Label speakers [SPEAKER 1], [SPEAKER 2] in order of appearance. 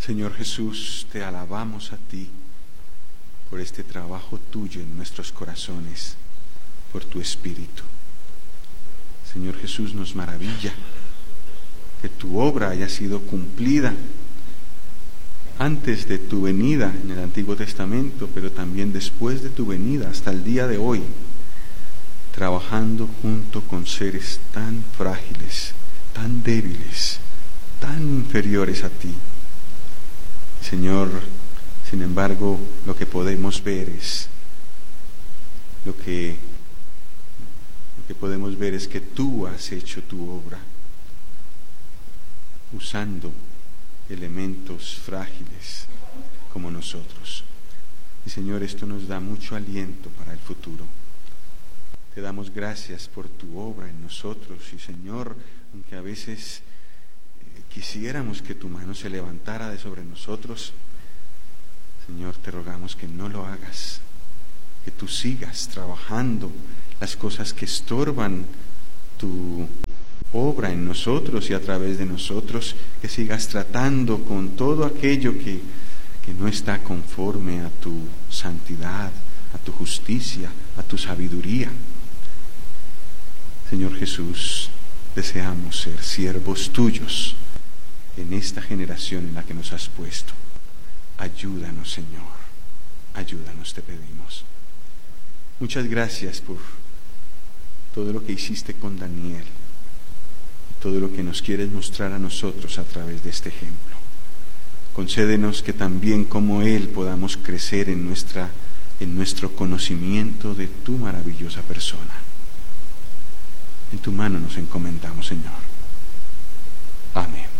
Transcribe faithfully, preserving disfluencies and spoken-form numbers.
[SPEAKER 1] Señor Jesús, te alabamos a ti por este trabajo tuyo en nuestros corazones, por tu Espíritu. Señor Jesús, nos maravilla que tu obra haya sido cumplida antes de tu venida en el Antiguo Testamento, pero también después de tu venida hasta el día de hoy, trabajando junto con seres tan frágiles, tan débiles, tan inferiores a ti. Señor, sin embargo, lo que podemos ver es, lo que, lo que podemos ver es que tú has hecho tu obra usando elementos frágiles como nosotros. Y Señor, esto nos da mucho aliento para el futuro. Te damos gracias por tu obra en nosotros y Señor, aunque a veces eh, quisiéramos que tu mano se levantara de sobre nosotros, Señor, te rogamos que no lo hagas, que tú sigas trabajando las cosas que estorban tu obra en nosotros y a través de nosotros, que sigas tratando con todo aquello que, que no está conforme a tu santidad, a tu justicia, a tu sabiduría. Señor Jesús, deseamos ser siervos tuyos en esta generación en la que nos has puesto. Ayúdanos, Señor, ayúdanos, te pedimos. Muchas gracias por todo lo que hiciste con Daniel, todo lo que nos quieres mostrar a nosotros a través de este ejemplo. Concédenos que también como él podamos crecer en nuestra, en nuestro conocimiento de tu maravillosa persona. En tu mano nos encomendamos, Señor. Amén.